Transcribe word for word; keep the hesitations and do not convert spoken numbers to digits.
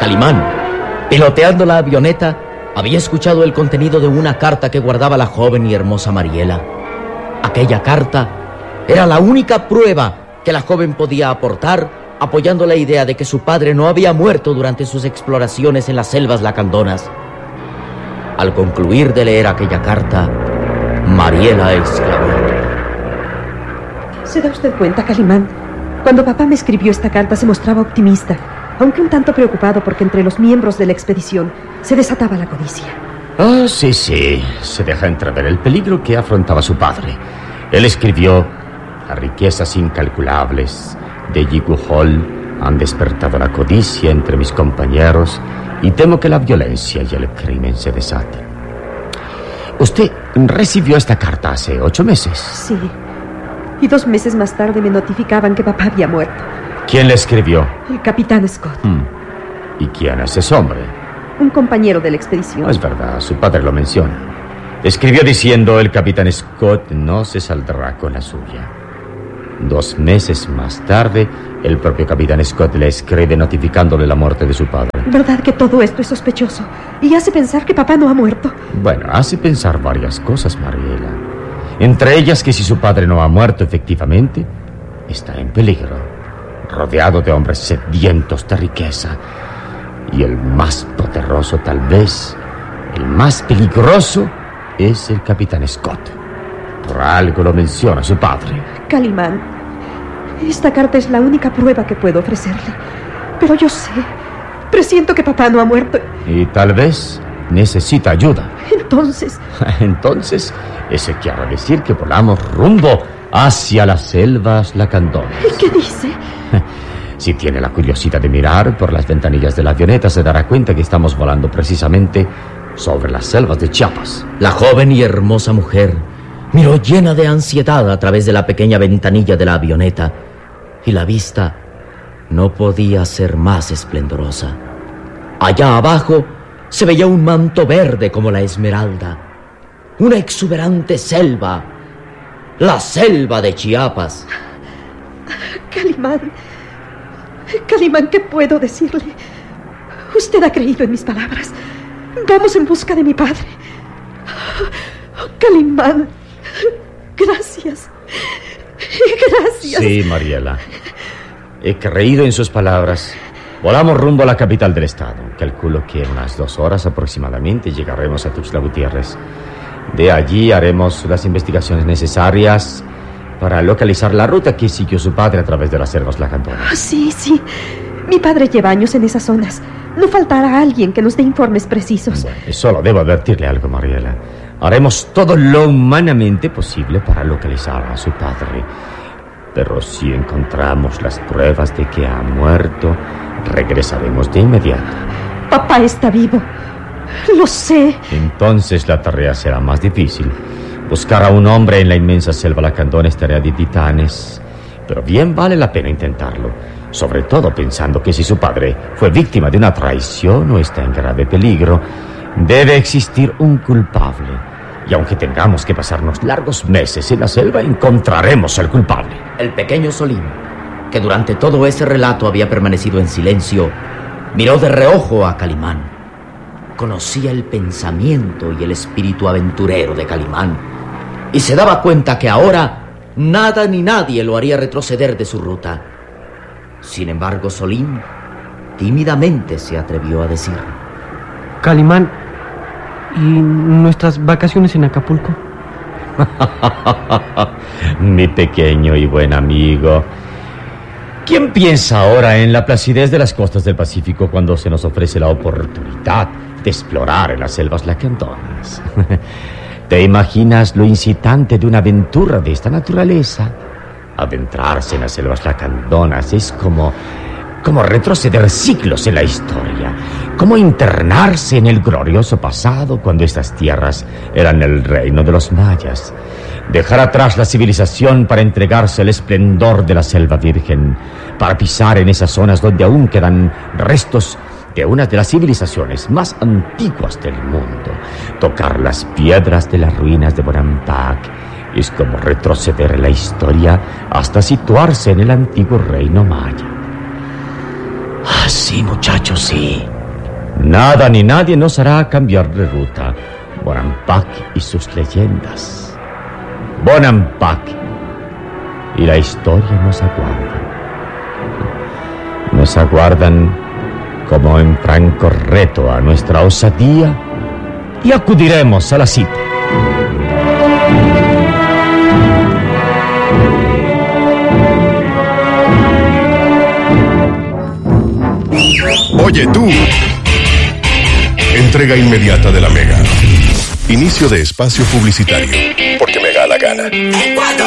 Calimán, piloteando la avioneta, había escuchado el contenido de una carta que guardaba la joven y hermosa Mariela. Aquella carta era la única prueba que la joven podía aportar, apoyando la idea de que su padre no había muerto durante sus exploraciones en las selvas lacandonas. Al concluir de leer aquella carta, Mariela exclamó: ¿Se da usted cuenta, Calimán? Cuando papá me escribió esta carta se mostraba optimista, aunque un tanto preocupado porque entre los miembros de la expedición se desataba la codicia. Ah, sí, sí. Se deja entrever el peligro que afrontaba su padre. Él escribió: las riquezas incalculables de Yigu Hall han despertado la codicia entre mis compañeros y temo que la violencia y el crimen se desaten. Usted recibió esta carta hace ocho meses. Sí. Y dos meses más tarde me notificaban que papá había muerto. ¿Quién le escribió? El capitán Scott. Hmm. ¿Y quién es ese hombre? Un compañero de la expedición. No es verdad, su padre lo menciona. Escribió diciendo: el capitán Scott no se saldrá con la suya. Dos meses más tarde, el propio capitán Scott le escribe notificándole la muerte de su padre. ¿Verdad que todo esto es sospechoso? Y hace pensar que papá no ha muerto. Bueno, hace pensar varias cosas, Mariela. Entre ellas que si su padre no ha muerto efectivamente, está en peligro, rodeado de hombres sedientos de riqueza. Y el más poderoso, tal vez, el más peligroso, es el capitán Scott. Por algo lo menciona su padre. Calimán, esta carta es la única prueba que puedo ofrecerle. Pero yo sé, presiento que papá no ha muerto. Y tal vez necesita ayuda. Entonces... Entonces, eso quiere decir que volamos rumbo hacia las selvas lacandonas. ¿Y qué dice? Si tiene la curiosidad de mirar por las ventanillas de la avioneta, se dará cuenta que estamos volando precisamente sobre las selvas de Chiapas. La joven y hermosa mujer miró llena de ansiedad a través de la pequeña ventanilla de la avioneta, y la vista no podía ser más esplendorosa. Allá abajo se veía un manto verde como la esmeralda, una exuberante selva, la selva de Chiapas. Calimán, Calimán, ¿qué puedo decirle? Usted ha creído en mis palabras. Vamos en busca de mi padre. Calimán, gracias. Gracias. Sí, Mariela. He creído en sus palabras. Volamos rumbo a la capital del estado. Calculo que en unas dos horas aproximadamente llegaremos a Tuxtla Gutiérrez. De allí haremos las investigaciones necesarias para localizar la ruta que siguió su padre a través de las selvas lacandonas. Sí, sí. Mi padre lleva años en esas zonas. No faltará alguien que nos dé informes precisos. Bueno, solo debo advertirle algo, Mariela. Haremos todo lo humanamente posible para localizar a su padre. Pero si encontramos las pruebas de que ha muerto, regresaremos de inmediato. Papá está vivo. Lo sé. Entonces la tarea será más difícil. Buscar a un hombre en la inmensa selva lacandona es tarea de titanes. Pero bien vale la pena intentarlo. Sobre todo pensando que si su padre fue víctima de una traición o está en grave peligro, debe existir un culpable. Y aunque tengamos que pasarnos largos meses en la selva, encontraremos al culpable. El pequeño Solín, que durante todo ese relato había permanecido en silencio, miró de reojo a Calimán. Conocía el pensamiento y el espíritu aventurero de Calimán, y se daba cuenta que ahora nada ni nadie lo haría retroceder de su ruta. Sin embargo, Solín tímidamente se atrevió a decir: Calimán, ¿y nuestras vacaciones en Acapulco? Mi pequeño y buen amigo, ¿quién piensa ahora en la placidez de las costas del Pacífico cuando se nos ofrece la oportunidad de explorar en las selvas lacandonas? ¿Te imaginas lo incitante de una aventura de esta naturaleza? Adentrarse en las selvas lacandonas es como, como retroceder siglos en la historia, como internarse en el glorioso pasado cuando estas tierras eran el reino de los mayas. Dejar atrás la civilización para entregarse al esplendor de la selva virgen, para pisar en esas zonas donde aún quedan restos de una de las civilizaciones más antiguas del mundo. Tocar las piedras de las ruinas de Bonampak es como retroceder en la historia hasta situarse en el antiguo reino maya. Ah, sí, muchachos, sí. Nada ni nadie nos hará cambiar de ruta. Bonampak y sus leyendas. Bonampak y la historia nos aguardan. Nos aguardan como en franco reto a nuestra osadía y acudiremos a la cita. Oye tú. Entrega inmediata de la Mega. Inicio de espacio publicitario. Porque me da la gana.